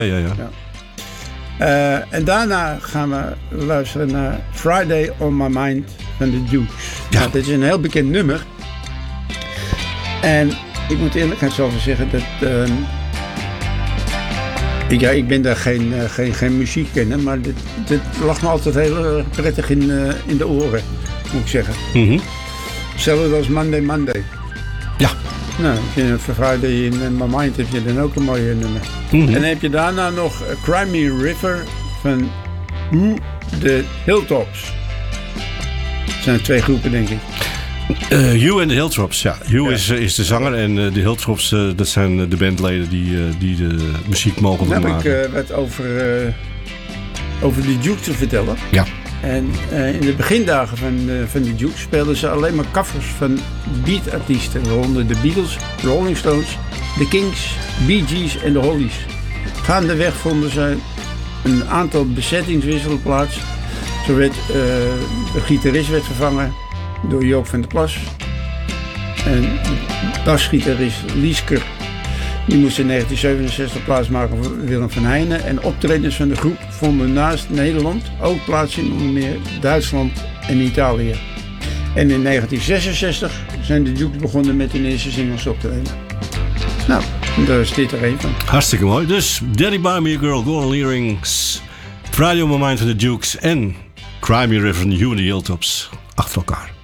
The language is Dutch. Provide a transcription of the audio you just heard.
En daarna gaan we luisteren naar Friday on My Mind van de Dukes. Ja. Nou, dit is een heel bekend nummer. En ik moet eerlijkheidshalve zeggen dat... ik ben daar geen muziekkenner, maar dit lag me altijd heel prettig in de oren, moet ik zeggen. Mm-hmm. Hetzelfde als Monday. Ja. Nou, voor Friday in My Mind heb je dan ook een mooie nummer. Mm-hmm. En dan heb je daarna nog Cry Me a River van de Hilltops. Dat zijn 2 groepen, denk ik. Hugh en de Hilltops, ja. Hugh is de zanger en de Hilltops, dat zijn de bandleden die de muziek mogen maken. Dan heb ik wat over de Dukes te vertellen. Ja. En in de begindagen van de Dukes speelden ze alleen maar covers van beatartiesten. Waaronder de Beatles, Rolling Stones, The Kings, Bee Gees en de Hollies. Gaandeweg vonden ze een aantal bezettingswisselen plaats. Zo werd de gitarist vervangen door Joop van der Plas. En basgitarist Liesker, die moest in 1967 plaatsmaken voor Willem van Heijnen. En optredens van de groep vonden naast Nederland ook plaats in onder meer Duitsland en Italië. En in 1966 zijn de Dukes begonnen met hun eerste singles op te nemen. Nou, daar is dit er even. Hartstikke mooi. Dus Daddy Buy Me a Girl, Golden Earrings, Friday on My Mind van de Dukes en Cry Me a River van de Hugh and the Hilltops achter elkaar.